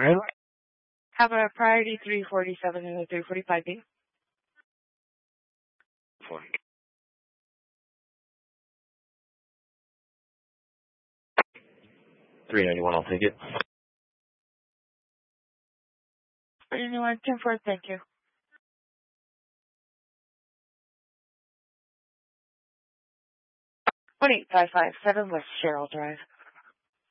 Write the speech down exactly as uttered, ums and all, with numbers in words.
Alright. Have a priority three forty-seven and a three forty-five B. Four. three ninety-one, I'll take it. three ninety-one, ten four, thank you. one eight five five seven West Sherrill Drive.